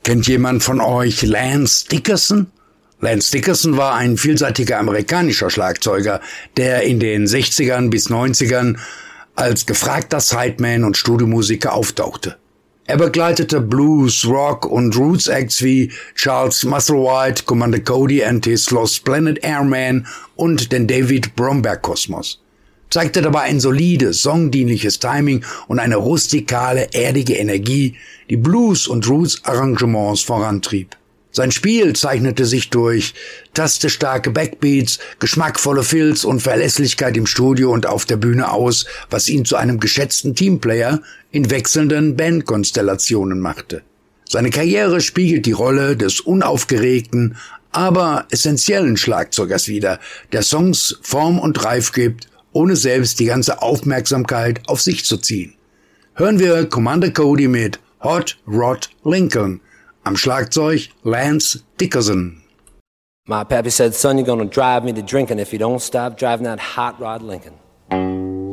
Kennt jemand von euch Lance Dickerson? Lance Dickerson war ein vielseitiger amerikanischer Schlagzeuger, der in den 60ern bis 90ern als gefragter Sideman und Studiomusiker auftauchte. Er begleitete Blues, Rock und Roots Acts wie Charles Musselwhite, Commander Cody and his Lost Planet Airman und den David Bromberg Kosmos. Zeigte dabei ein solides, songdienliches Timing und eine rustikale, erdige Energie, die Blues- und Roots-Arrangements vorantrieb. Sein Spiel zeichnete sich durch tastestarke Backbeats, geschmackvolle Fills und Verlässlichkeit im Studio und auf der Bühne aus, was ihn zu einem geschätzten Teamplayer in wechselnden Bandkonstellationen machte. Seine Karriere spiegelt die Rolle des unaufgeregten, aber essentiellen Schlagzeugers wider, der Songs Form und Reif gibt, ohne selbst die ganze Aufmerksamkeit auf sich zu ziehen. Hören wir Commander Cody mit Hot Rod Lincoln, am Schlagzeug Lance Dickerson. My pappy said, son, you're gonna drive me to drinking if you don't stop driving that hot rod Lincoln.